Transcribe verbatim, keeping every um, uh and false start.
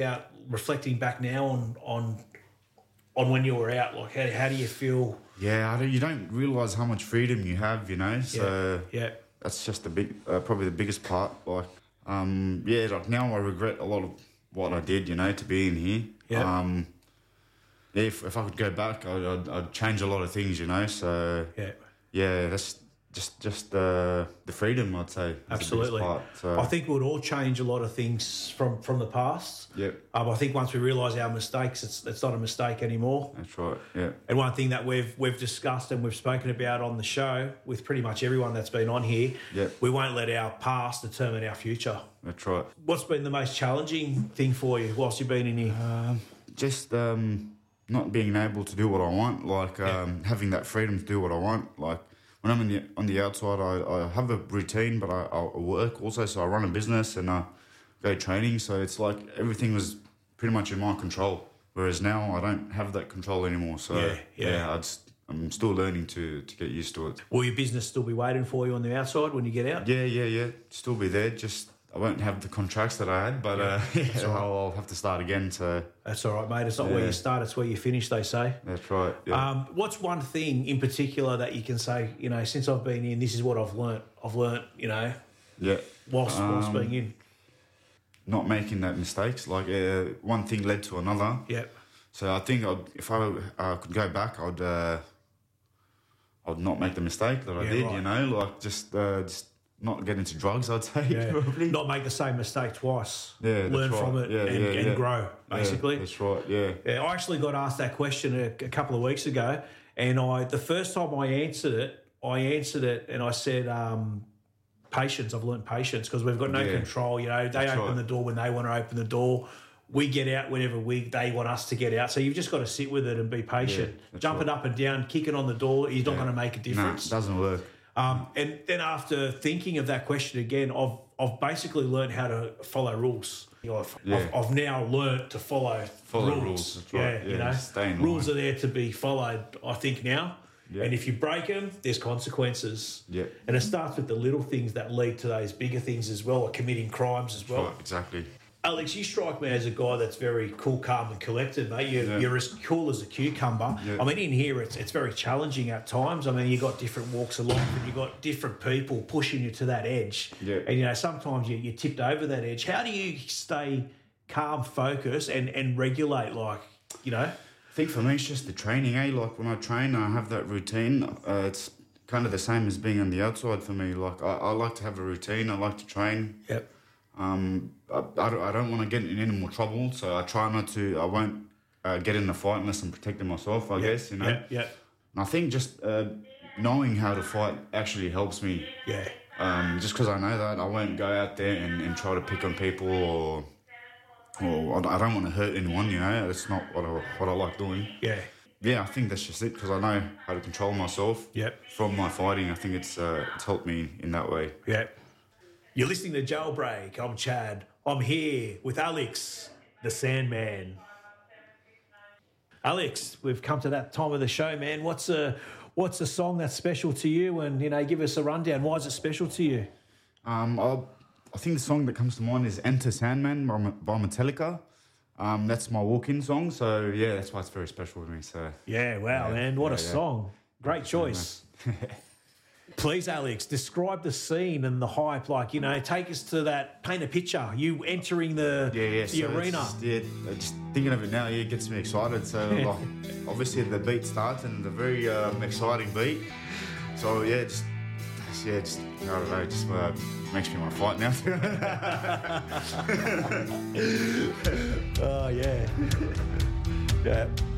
Out reflecting back now on on on when you were out, like how, how do you feel? Yeah, I don't, you don't realise how much freedom you have, you know. So yeah, yeah. that's just the big, uh, probably the biggest part. Like, um, yeah, like now I regret a lot of what I did, you know, to be in here. Yeah. Um, yeah, if, if I could go back, I'd, I'd, I'd change a lot of things, you know. So yeah, yeah, that's just just uh, the freedom, I'd say. Absolutely. Part, so. I think we would all change a lot of things from, from the past. Yeah. Um, I think once we realise our mistakes, it's it's not a mistake anymore. That's right. Yeah. And one thing that we've we've discussed and we've spoken about on the show with pretty much everyone that's been on here, yeah. we won't let our past determine our future. That's right. What's been the most challenging thing for you whilst you've been in here? Um, just um, not being able to do what I want, like um, yeah. having that freedom to do what I want, like. When I'm in the, on the outside, I, I have a routine, but I, I work also. So I run a business and I go training. So it's like everything was pretty much in my control. Whereas now I don't have that control anymore. So yeah, yeah. yeah I just, I'm still learning to, to get used to it. Will your business still be waiting for you on the outside when you get out? Yeah, yeah, yeah. Still be there. Just I won't have the contracts that I had, but yeah, uh, yeah, right. I'll, I'll have to start again. So that's all right, mate. It's not yeah. where you start; it's where you finish. They say. That's right. Yeah. Um, what's one thing in particular that you can say? You know, since I've been in, this is what I've learnt. I've learnt. You know. Yeah. Whilst um, whilst being in. Not making that mistakes. Like uh, one thing led to another. Yeah. So I think I'd, if I uh, could go back, I'd uh, I'd not make the mistake that I yeah, did. Right. You know, like just uh, just. Not get into drugs, I'd say, yeah. probably. Not make the same mistake twice. Yeah, Learn right. from it yeah, and, yeah, and yeah. grow, basically. Yeah, that's right, yeah. yeah. I actually got asked that question a, a couple of weeks ago, and I the first time I answered it, I answered it and I said, um, patience, I've learned patience because we've got no yeah. control. You know, they that's open right. the door when they want to open the door. We get out whenever we they want us to get out. So you've just got to sit with it and be patient. Yeah, Jumping right. up and down, kicking on the door is not yeah. going to make a difference. No, it doesn't work. Um, and then after thinking of that question again, I've I've basically learned how to follow rules. You know, I've, yeah. I've, I've now learnt to follow, follow rules. rules. That's right. Yeah, yeah, you know, rules line. Are there to be followed. I think now, yeah. and if you break them, there's consequences. Yeah, and it starts with the little things that lead to those bigger things as well, like committing crimes as well. Right, exactly. Alex, you strike me as a guy that's very cool, calm and collected, mate. You're, yeah. you're as cool as a cucumber. Yeah. I mean, in here, it's it's very challenging at times. I mean, you've got different walks of life and you've got different people pushing you to that edge. Yeah. And, you know, sometimes you, you're tipped over that edge. How do you stay calm, focus and, and regulate, like, you know? I think for me, it's just the training, eh? Like, when I train, I have that routine. Uh, it's kind of the same as being on the outside for me. Like, I, I like to have a routine. I like to train. Yep. Um, I, I don't, I don't want to get in any more trouble, so I try not to. I won't uh, get in a fight unless I'm protecting myself, I yep. guess, you know. Yeah, yeah. And I think just uh, knowing how to fight actually helps me. Yeah. Um, just because I know that, I won't go out there and, and try to pick on people or, or I don't want to hurt anyone, you know. That's not what I, what I like doing. Yeah. Yeah, I think that's just it, because I know how to control myself yep. from my fighting. I think it's uh, it's helped me in that way. Yeah. You're listening to Jailbreak. I'm Chad. I'm here with Alex, the Sandman. Alex, we've come to that time of the show, man. What's a what's a song that's special to you? And, you know, give us a rundown. Why is it special to you? Um, I'll, I think the song that comes to mind is Enter Sandman by, by Metallica. Um, that's my walk-in song. So, yeah, that's why it's very special to me. So Yeah, wow, yeah, man. What yeah, a yeah. song. Great choice. Yeah, Please, Alex, describe the scene and the hype. Like, you know, take us to that, paint a picture. You entering the, yeah, yeah. the so arena. Just, yeah, just thinking of it now, yeah, it gets me excited. So, like, obviously the beat starts and it's a very um, exciting beat. So, yeah, just, yeah, just, I don't know, just uh, makes me want to fight now. Oh, yeah. Yeah.